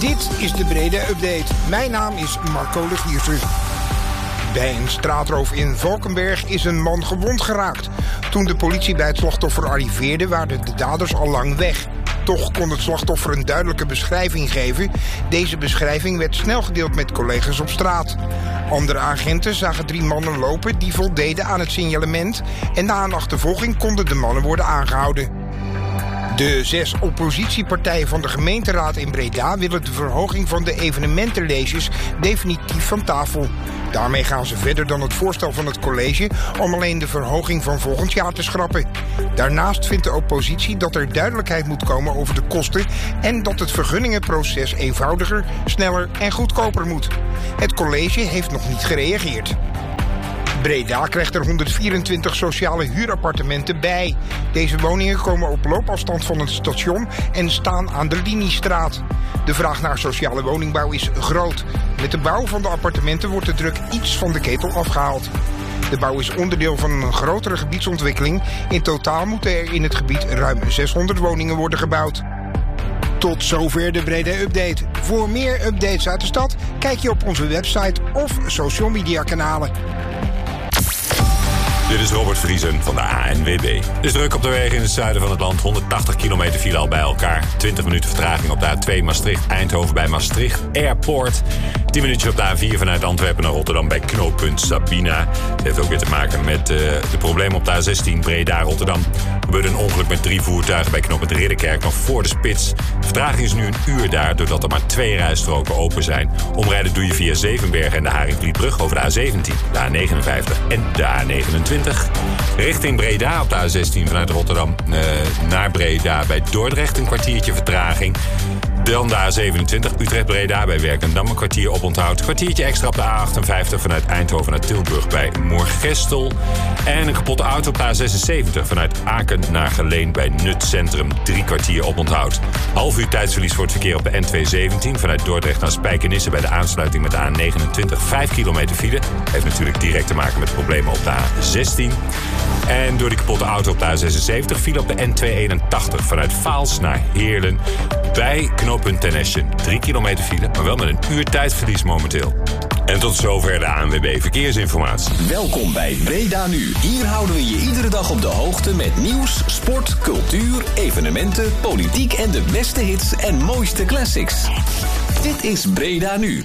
Dit is de Breda Update. Mijn naam is Marco de Giersen. Bij een straatroof in Valkenberg is een man gewond geraakt. Toen de politie bij het slachtoffer arriveerde, waren de daders al lang weg. Toch kon het slachtoffer een duidelijke beschrijving geven. Deze beschrijving werd snel gedeeld met collega's op straat. Andere agenten zagen 3 mannen lopen die voldeden aan het signalement. En na een achtervolging konden de mannen worden aangehouden. De 6 oppositiepartijen van de gemeenteraad in Breda willen de verhoging van de evenementenleges definitief van tafel. Daarmee gaan ze verder dan het voorstel van het college om alleen de verhoging van volgend jaar te schrappen. Daarnaast vindt de oppositie dat er duidelijkheid moet komen over de kosten en dat het vergunningenproces eenvoudiger, sneller en goedkoper moet. Het college heeft nog niet gereageerd. Breda krijgt er 124 sociale huurappartementen bij. Deze woningen komen op loopafstand van het station en staan aan de Liniestraat. De vraag naar sociale woningbouw is groot. Met de bouw van de appartementen wordt de druk iets van de ketel afgehaald. De bouw is onderdeel van een grotere gebiedsontwikkeling. In totaal moeten er in het gebied ruim 600 woningen worden gebouwd. Tot zover de Breda Update. Voor meer updates uit de stad kijk je op onze website of social media kanalen. Dit is Robert Vriesen van de ANWB. Het is druk op de wegen in het zuiden van het land. 180 kilometer file al bij elkaar. 20 minuten vertraging op de A2 Maastricht-Eindhoven bij Maastricht Airport. 10 minuutjes op de A4 vanuit Antwerpen naar Rotterdam bij knooppunt Sabina. Dat heeft ook weer te maken met de problemen op de A16 Breda-Rotterdam. Er gebeurde een ongeluk met 3 voertuigen bij knooppunt Ridderkerk nog voor de spits. De vertraging is nu een uur daar, doordat er maar 2 rijstroken open zijn. Omrijden doe je via Zevenberg en de Haringvlietbrug over de A17, de A59 en de A29. Richting Breda op de A16 vanuit Rotterdam naar Breda bij Dordrecht een kwartiertje vertraging. Dan de A27 Utrecht-Breda bij Werkendam een kwartier oponthoud. Kwartiertje extra op de A58 vanuit Eindhoven naar Tilburg bij Moergestel. En een kapotte auto op de A76 vanuit Aken naar Geleen bij Nutcentrum. 3 kwartier oponthoud. Half uur tijdsverlies voor het verkeer op de N217 vanuit Dordrecht naar Spijkenisse bij de aansluiting met de A29. 5 kilometer file. Heeft natuurlijk direct te maken met problemen op de A16. En door die kapotte auto op de A76 file op de N281 vanuit Vaals naar Heerlen bij knooppunt Ten Eschen. 3 kilometer file, maar wel met een uur tijdverlies momenteel. En tot zover de ANWB Verkeersinformatie. Welkom bij Breda Nu. Hier houden we je iedere dag op de hoogte met nieuws, sport, cultuur, evenementen, politiek en de beste hits en mooiste classics. Dit is Breda Nu.